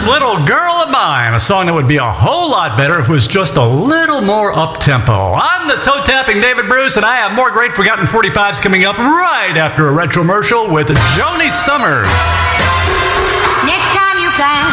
Little Girl of Mine, a song that would be a whole lot better if it was just a little more up-tempo. I'm the toe-tapping David Bruce, and I have more great Forgotten 45s coming up right after a retromercial with Joni Summers. Next time you plan